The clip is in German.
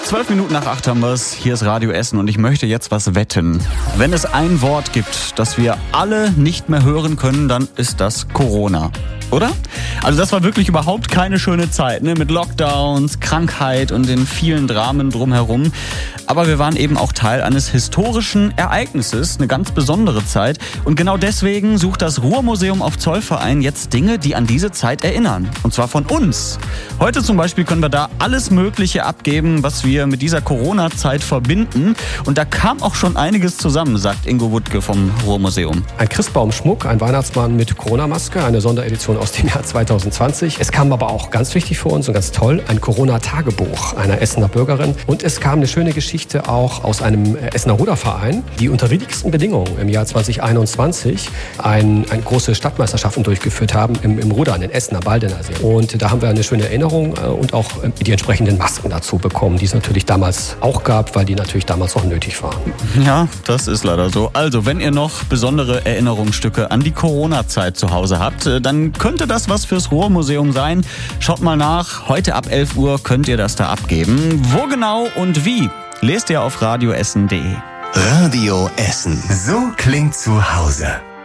12 Minuten nach 8 haben wir's. Hier ist Radio Essen und ich möchte jetzt was wetten. Wenn es ein Wort gibt, das wir alle nicht mehr hören können, dann ist das Corona. Oder? Also das war wirklich überhaupt keine schöne Zeit, ne? Mit Lockdowns, Krankheit und den vielen Dramen drumherum. Aber wir waren eben auch Teil eines historischen Ereignisses, eine ganz besondere Zeit. Und genau deswegen sucht das Ruhrmuseum auf Zollverein jetzt Dinge, die an diese Zeit erinnern. Und zwar von uns. Heute zum Beispiel können wir da alles Mögliche abgeben, was wir mit dieser Corona-Zeit verbinden. Und da kam auch schon einiges zusammen, sagt Ingo Wuttke vom Ruhrmuseum. Ein Christbaumschmuck, ein Weihnachtsmann mit Corona-Maske, eine Sonderedition aus dem Jahr 2020. Es kam aber auch ganz wichtig für uns und ganz toll, ein Corona-Tagebuch einer Essener Bürgerin. Und es kam eine schöne Geschichte auch aus einem Essener Ruderverein, die unter widrigsten Bedingungen im Jahr 2021 eine große Stadtmeisterschaften durchgeführt haben im Rudern in Essen am Baldener See. Und da haben wir eine schöne Erinnerung und auch die entsprechenden Masken dazu bekommen, die es natürlich damals auch gab, weil die natürlich damals auch nötig waren. Ja, das ist leider so. Also, wenn ihr noch besondere Erinnerungsstücke an die Corona-Zeit zu Hause habt, dann könnte das was fürs Ruhrmuseum sein. Schaut mal nach. Heute ab 11 Uhr könnt ihr das da abgeben. Wo genau und wie, lest ihr auf radioessen.de. Radio Essen. So klingt zu Hause.